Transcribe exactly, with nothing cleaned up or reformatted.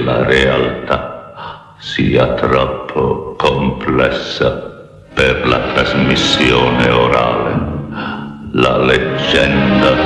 la realtà sia troppo complessa per la trasmissione orale. La leggenda